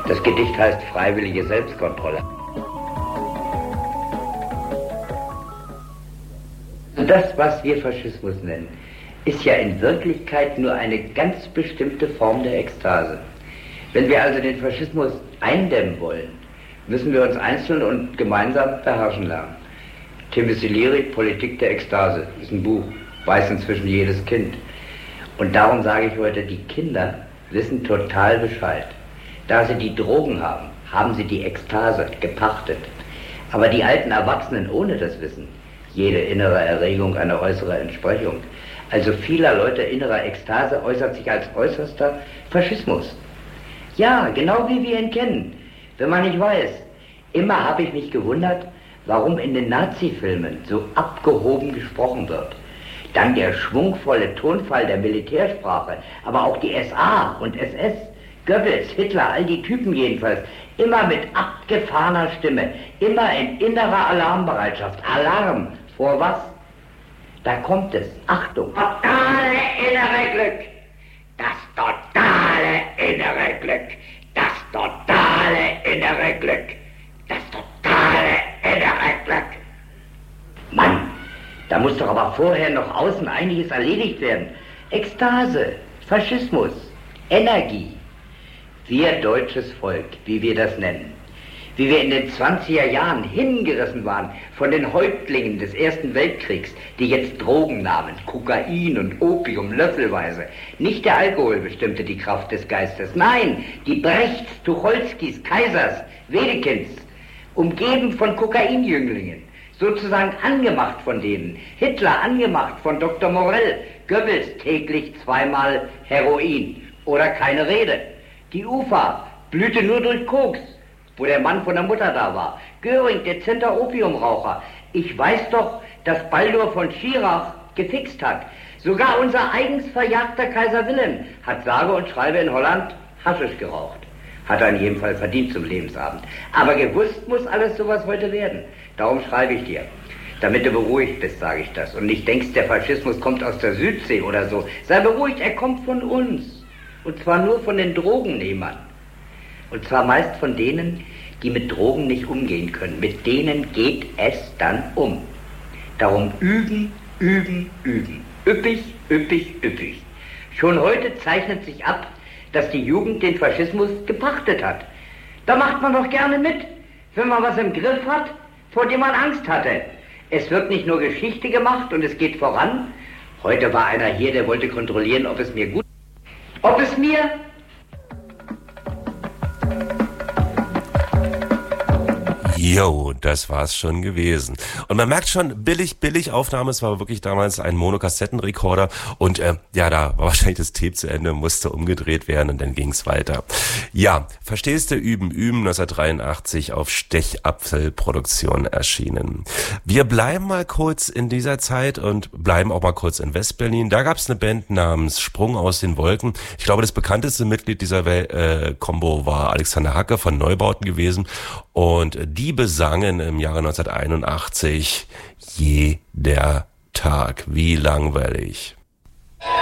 Das Gedicht heißt Freiwillige Selbstkontrolle. Das, was wir Faschismus nennen, ist ja in Wirklichkeit nur eine ganz bestimmte Form der Ekstase. Wenn wir also den Faschismus eindämmen wollen, müssen wir uns einzeln und gemeinsam beherrschen lernen. Timothy Leary, Politik der Ekstase, ist ein Buch, weiß inzwischen jedes Kind. Und darum sage ich heute, die Kinder wissen total Bescheid. Da sie die Drogen haben, haben sie die Ekstase gepachtet. Aber die alten Erwachsenen ohne das Wissen, jede innere Erregung eine äußere Entsprechung, also vieler Leute innerer Ekstase äußert sich als äußerster Faschismus. Ja, genau wie wir ihn kennen, wenn man nicht weiß. Immer habe ich mich gewundert, warum in den Nazi-Filmen so abgehoben gesprochen wird. Dann der schwungvolle Tonfall der Militärsprache, aber auch die SA und SS, Goebbels, Hitler, all die Typen jedenfalls, immer mit abgefahrener Stimme, immer in innerer Alarmbereitschaft. Alarm, vor was? Da kommt es, Achtung. Totale innere Glück, das totale innere Glück, das totale innere Glück, das totale innere Glück. Mann, da muss doch aber vorher noch außen einiges erledigt werden. Ekstase, Faschismus, Energie. Wir deutsches Volk, wie wir das nennen, wie wir in den 20er Jahren hingerissen waren von den Häuptlingen des Ersten Weltkriegs, die jetzt Drogen nahmen, Kokain und Opium löffelweise. Nicht der Alkohol bestimmte die Kraft des Geistes, nein, die Brechts, Tucholskys, Kaisers, Wedekinds, umgeben von Kokainjünglingen, sozusagen angemacht von denen, Hitler angemacht von Dr. Morell, Goebbels täglich zweimal Heroin oder keine Rede. Die UFA blühte nur durch Koks, wo der Mann von der Mutter da war. Göring, dezenter Opiumraucher. Ich weiß doch, dass Baldur von Schirach gefixt hat. Sogar unser eigens verjagter Kaiser Wilhelm hat sage und schreibe in Holland Haschisch geraucht. Hat er in jedem Fall verdient zum Lebensabend. Aber gewusst muss alles sowas heute werden. Darum schreibe ich dir. Damit du beruhigt bist, sage ich das. Und nicht denkst, der Faschismus kommt aus der Südsee oder so. Sei beruhigt, er kommt von uns. Und zwar nur von den Drogennehmern. Und zwar meist von denen, die mit Drogen nicht umgehen können. Mit denen geht es dann um. Darum üben, üben, üben. Üppig, üppig, üppig. Schon heute zeichnet sich ab, dass die Jugend den Faschismus gepachtet hat. Da macht man doch gerne mit, wenn man was im Griff hat, vor dem man Angst hatte. Es wird nicht nur Geschichte gemacht und es geht voran. Heute war einer hier, der wollte kontrollieren, ob es mir gut... Ob es mir... Jo, das war's schon gewesen. Und man merkt schon, billig Aufnahme. Es war wirklich damals ein Monokassettenrekorder. Und ja, da war wahrscheinlich das Tape zu Ende, musste umgedreht werden und dann ging's weiter. Ja, verstehst du, Üben, 1983 auf Stechapfelproduktion erschienen. Wir bleiben mal kurz in dieser Zeit und bleiben auch mal kurz in Westberlin. Da gab's eine Band namens Sprung aus den Wolken. Ich glaube, das bekannteste Mitglied dieser Combo war Alexander Hacke von Neubauten gewesen. Und die besangen im Jahre 1981 Jeder Tag. Wie langweilig.